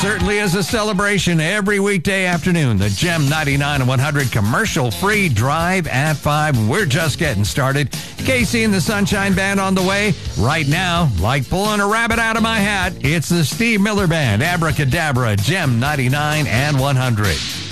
certainly is a celebration every weekday afternoon. The Gem 99 and 100 commercial-free drive at 5. We're just getting started. Casey and the Sunshine Band on the way. Right now, like pulling a rabbit out of my hat, it's the Steve Miller Band. Abracadabra, Gem 99 and 100.